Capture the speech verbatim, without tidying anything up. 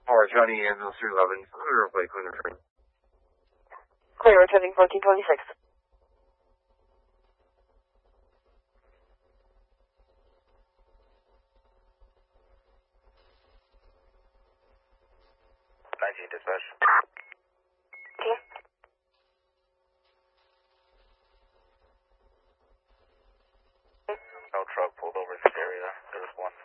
Or Johnny Ambulance three eleven, under play cleaner train. Clear, attending fourteen twenty-six. nineteen dispatch. Okay. No truck pulled over this area. There was one